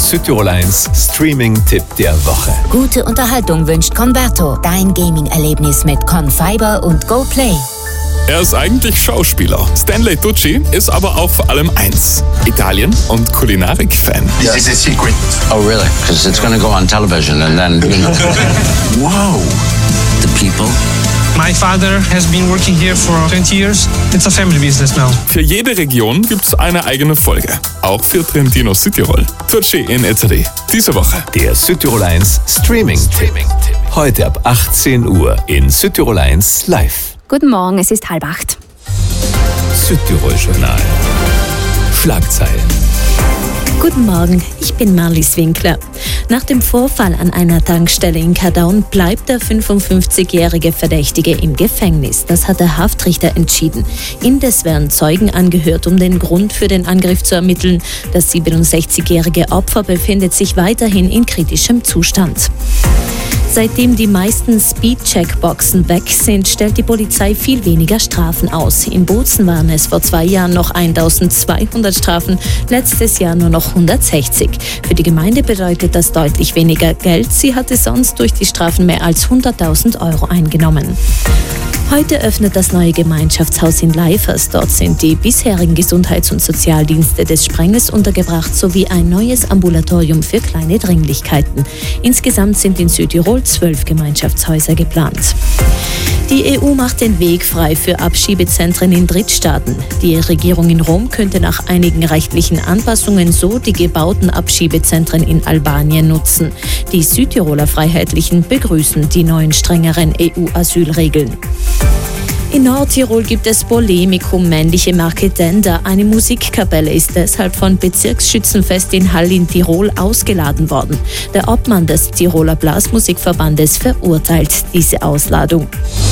Südtirol 1 Streaming-Tipp der Woche. Gute Unterhaltung wünscht Converto. Dein Gaming-Erlebnis mit Confiber und GoPlay. Er ist eigentlich Schauspieler. Stanley Tucci ist aber auch vor allem eins: Italien- und Kulinarik-Fan. This is a secret. Oh, really? Because it's going to go on television and then, you know. Wow. The people. My father has been working here for 20 years. It's a family business now. Für jede Region gibt's eine eigene Folge. Auch für Trentino Südtirol. Tucci in Italy. Diese Woche. Der Südtirol 1 Streaming-Tipp. Heute ab 18 Uhr in Südtirol 1 live. Guten Morgen, es ist 7:30. Südtirol-Journal. Schlagzeilen. Guten Morgen, ich bin Marlies Winkler. Nach dem Vorfall an einer Tankstelle in Kadown bleibt der 55-jährige Verdächtige im Gefängnis. Das hat der Haftrichter entschieden. Indes werden Zeugen angehört, um den Grund für den Angriff zu ermitteln. Das 67-jährige Opfer befindet sich weiterhin in kritischem Zustand. Seitdem die meisten Speed-Check-Boxen weg sind, stellt die Polizei viel weniger Strafen aus. In Bozen waren es vor 2 Jahren noch 1200 Strafen, letztes Jahr nur noch 160. Für die Gemeinde bedeutet das deutlich weniger Geld. Sie hatte sonst durch die Strafen mehr als 100.000 Euro eingenommen. Heute öffnet das neue Gemeinschaftshaus in Leifers. Dort sind die bisherigen Gesundheits- und Sozialdienste des Sprengels untergebracht, sowie ein neues Ambulatorium für kleine Dringlichkeiten. Insgesamt sind in Südtirol 12 Gemeinschaftshäuser geplant. Die EU macht den Weg frei für Abschiebezentren in Drittstaaten. Die Regierung in Rom könnte nach einigen rechtlichen Anpassungen so die gebauten Abschiebezentren in Albanien nutzen. Die Südtiroler Freiheitlichen begrüßen die neuen strengeren EU-Asylregeln. In Nordtirol gibt es Polemik um männliche Marke Dender. Eine Musikkapelle ist deshalb von Bezirksschützenfest in Hall in Tirol ausgeladen worden. Der Obmann des Tiroler Blasmusikverbandes verurteilt diese Ausladung.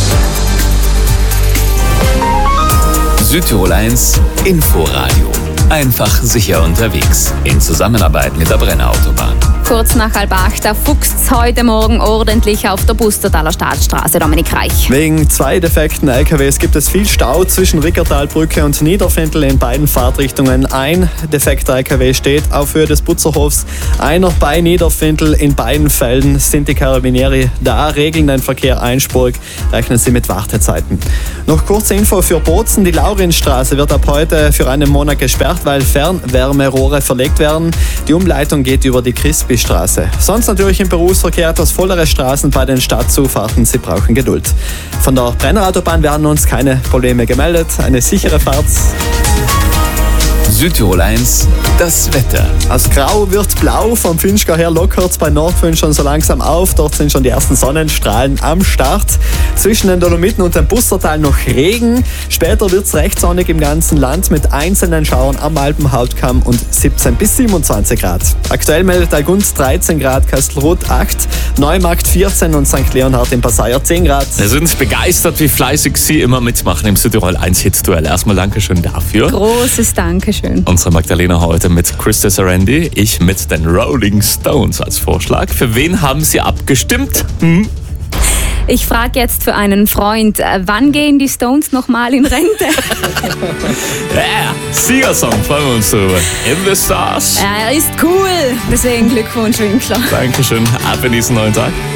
Südtirol 1 Inforadio. Einfach sicher unterwegs. In Zusammenarbeit mit der Brenner Autobahn. Kurz nach 7:30 fuchst's heute Morgen ordentlich auf der Bustertaler Staatsstraße, Dominik Reich. Wegen 2 defekten LKWs gibt es viel Stau zwischen Rickertalbrücke und Niederfindl in beiden Fahrtrichtungen. Ein defekter LKW steht auf Höhe des Butzerhofs, einer bei Niederfindl. In beiden Fällen sind die Carabinieri da, regeln den Verkehr einspurig, rechnen sie mit Wartezeiten. Noch kurze Info für Bozen: Die Laurinstraße wird ab heute für einen Monat gesperrt, weil Fernwärmerohre verlegt werden. Die Umleitung geht über die Crispi-Straße. Sonst natürlich im Berufsverkehr etwas vollere Straßen bei den Stadtzufahrten. Sie brauchen Geduld. Von der Brenner Autobahn werden uns keine Probleme gemeldet. Eine sichere Fahrt. Südtirol 1, das Wetter. Aus Grau wird Blau, vom Finchgau her lockert's bei Nordfön schon so langsam auf. Dort sind schon die ersten Sonnenstrahlen am Start. Zwischen den Dolomiten und dem Bustertal noch Regen. Später wird's recht sonnig im ganzen Land mit einzelnen Schauern am Alpenhauptkamm und 17 bis 27 Grad. Aktuell meldet Algund 13 Grad, Kastelruth 8, Neumarkt 14 und St. Leonhard im Passaier 10 Grad. Wir sind begeistert, wie fleißig Sie immer mitmachen im Südtirol 1 Hit-Duell. Erstmal Dankeschön dafür. Großes Dankeschön. Unsere Magdalena heute mit Krista Sarandy, ich mit den Rolling Stones als Vorschlag. Für wen haben Sie abgestimmt? Ich frage jetzt für einen Freund, wann gehen die Stones nochmal in Rente? Siegersong, freuen wir uns drüber. In the Stars. Er ist cool, deswegen Glückwunsch, Winkler. Dankeschön, ab in diesen neuen Tag.